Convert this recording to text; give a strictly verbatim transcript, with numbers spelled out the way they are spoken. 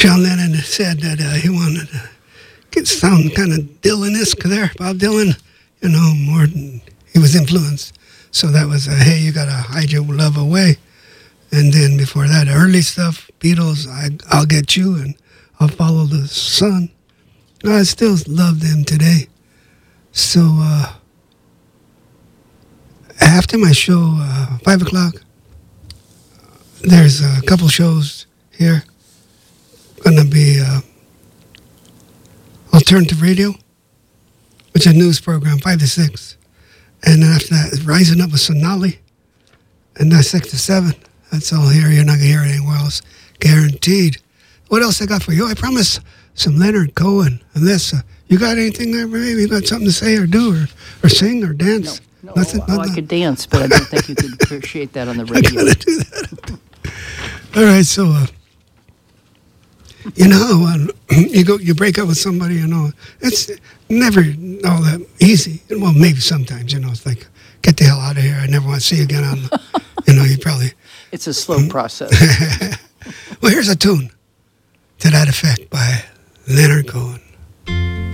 John Lennon said that uh, he wanted to get sound kind of Dylan-esque there. Bob Dylan, you know, more than he was influenced. So that was, uh, hey, you got to hide your love away. And then before that, early stuff, Beatles, I, I'll Get You, and I'll Follow the Sun. I still love them today. So uh, after my show, uh, five o'clock, there's a couple shows here. Going to be uh, Alternative Radio, which is a news program, five to six. And then after that, Rising Up with Sonali, and that's six to seven. That's all here. You're not going to hear it anywhere else. Guaranteed. What else I got for you? I promise some Leonard Cohen and this. Uh, you got anything there, baby? You got something to say or do or, or sing or dance? No, no. Nothing, oh, nothing. I could dance, but I don't think you could appreciate that on the radio. I gotta do that. All right, so uh, you know when you go, you break up with somebody. You know, it's never all that easy. Well, maybe sometimes. You know, it's like get the hell out of here. I never want to see you again. On, the, you know, you probably. It's a slow process. Well, here's a tune to that effect by Leonard Cohen.